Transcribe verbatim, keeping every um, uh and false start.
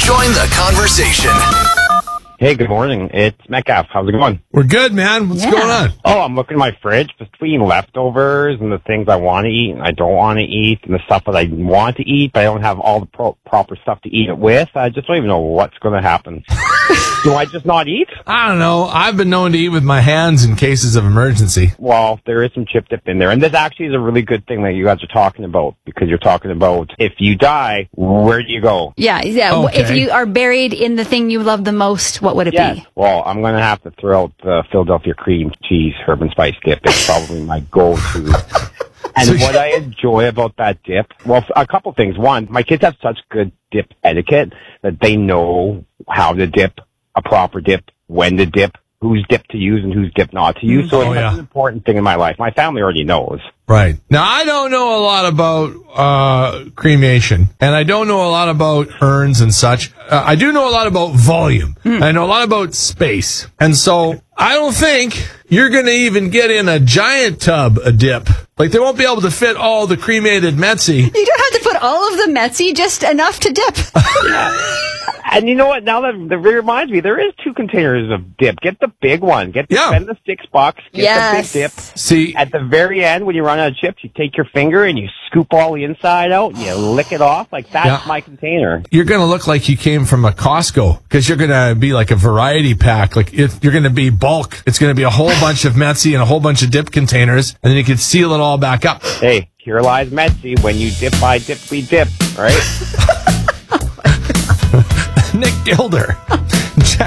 Join the conversation. Hey, good morning. It's Metcalf. How's it going? We're good, man. What's Yeah. going on? Oh, I'm looking at my fridge between leftovers and the things I want to eat and I don't want to eat and the stuff that I want to eat, but I don't have all the pro- proper stuff to eat it with. I just don't even know what's going to happen. Do I just not eat? I don't know. I've been known to eat with my hands in cases of emergency. Well, there is some chip dip in there. And this actually is a really good thing that you guys are talking about, because you're talking about if you die, where do you go? Yeah, yeah. Okay. If you are buried in the thing you love the most, what would it Yes. be? Well, I'm going to have to throw out the Philadelphia cream cheese herb and spice dip. It's probably my go-to. And So- what I enjoy about that dip, well, a couple things. One, my kids have such good dip etiquette that they know how to dip a proper dip, when to dip, whose dip to use and whose dip not to use. So Oh, it's yeah. an important thing in my life. My family already knows. Right. Now, I don't know a lot about uh, cremation, and I don't know a lot about urns and such. Uh, I do know a lot about volume. I know a lot about space. And so I don't think you're going to even get in a giant tub a dip. Like, they won't be able to fit all the cremated Metzi. You don't have to put all of the Metzi, just enough to dip. And you know what? Now that that reminds me, there is two containers of dip. Get the big one. Get the, Yeah. spend the six bucks. Get Yes. the big dip. See, At the very end, when you run out of chips, you take your finger and you scoop all the inside out and you lick it off. Like, that's Yeah. my container. you're going to look like you came from a Costco, because you're going to be like a variety pack. Like, it, you're going to be bulk. It's going to be a whole bunch of Metzi and a whole bunch of dip containers, and then you can seal it all back up. Hey, here lies Metzi. When you dip, I dip, we dip. Right? Nick Gilder.